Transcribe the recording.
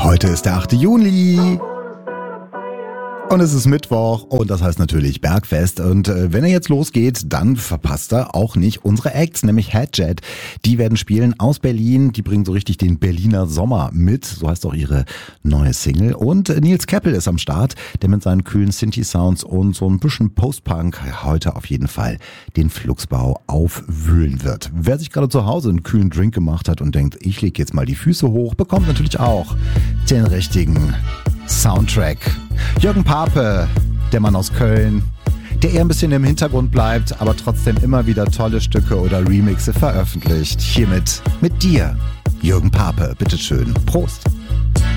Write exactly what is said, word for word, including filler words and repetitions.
Heute ist der achte Juli. Und es ist Mittwoch und das heißt natürlich Bergfest. Und äh, wenn er jetzt losgeht, dann verpasst er auch nicht unsere Acts, nämlich Hatjet. Die werden spielen aus Berlin. Die bringen so richtig den Berliner Sommer mit. So heißt auch ihre neue Single. Und äh, Nils Keppel ist am Start, der mit seinen kühlen Synthi-Sounds und so ein bisschen Post-Punk heute auf jeden Fall den Flugsbau aufwühlen wird. Wer sich gerade zu Hause einen kühlen Drink gemacht hat und denkt, ich lege jetzt mal die Füße hoch, bekommt natürlich auch den richtigen Soundtrack. Jürgen Pape, der Mann aus Köln, der eher ein bisschen im Hintergrund bleibt, aber trotzdem immer wieder tolle Stücke oder Remixe veröffentlicht. Hiermit mit dir, Jürgen Pape. Bitteschön. Prost.